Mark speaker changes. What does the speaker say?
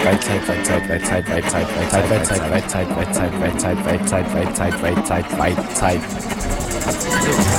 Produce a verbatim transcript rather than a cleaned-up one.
Speaker 1: weit, Zeit, weit, Zeit, weit, Zeit, weit, Zeit, weit, Zeit, weit, Zeit, weit, Zeit, weit, Zeit, weit, Zeit, weit, Zeit, weit, Zeit, weit, Zeit, weit, Zeit.